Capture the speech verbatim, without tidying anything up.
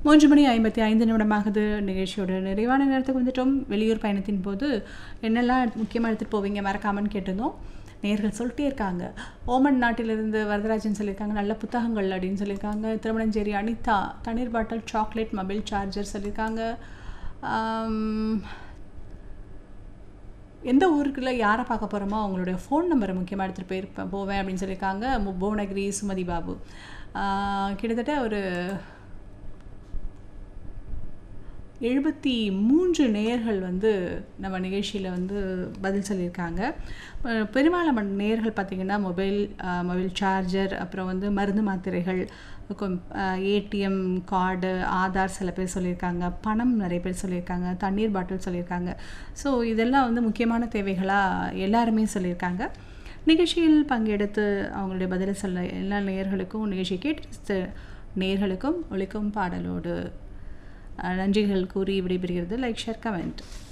மூன்று மணி ஐம்பத்தி ஐந்து நிமிடமாகுது. நிகழ்ச்சியோட நிறைவான நேரத்துக்கு வந்துட்டோம். வெளியூர் பயணத்தின் போது என்னெல்லாம் முக்கியமாக எடுத்துகிட்டு போவீங்க மறக்காமன்னு கேட்டிருந்தோம். நேர்கள் சொல்லிட்டே இருக்காங்க. ஓமன் நாட்டிலிருந்து வரதராஜன் சொல்லியிருக்காங்க நல்ல புத்தகங்கள் அப்படின்னு சொல்லியிருக்காங்க. திருமணஞ்சேரி அனிதா தண்ணீர் பாட்டில் சாக்லேட் மொபைல் சார்ஜர் சொல்லியிருக்காங்க. எந்த ஊருக்குள்ள யாரை பார்க்க போகிறோமோ அவங்களுடைய ஃபோன் நம்பரை முக்கியமாக எடுத்துகிட்டு போயிருப்பேன் போவேன் அப்படின்னு சொல்லியிருக்காங்க. புவனகிரி சுமதி பாபு. கிட்டத்தட்ட ஒரு எழுபத்தி மூன்று நேயர்கள் வந்து நம்ம நிகழ்ச்சியில் வந்து பதில் சொல்லியிருக்காங்க. பெரும்பாலான நேயர்கள் பார்த்திங்கன்னா மொபைல் மொபைல் சார்ஜர், அப்புறம் வந்து மருந்து மாத்திரைகள், ஏடிஎம் கார்டு, ஆதார் சில பேர் சொல்லியிருக்காங்க, பணம் நிறைய பேர் சொல்லியிருக்காங்க, தண்ணீர் பாட்டில் சொல்லியிருக்காங்க. ஸோ இதெல்லாம் வந்து முக்கியமான தேவைகளாக எல்லாருமே சொல்லியிருக்காங்க. நிகழ்ச்சியில் பங்கெடுத்து அவங்களுடைய பதிலை சொல்ல எல்லா நேயர்களுக்கும், நிகழ்ச்சியை கேட்டு நேயர்களுக்கும் ஒழிக்கும் பாடலோடு நன்றிகள் கூறி விடைபெறுகிறது. Like share comment.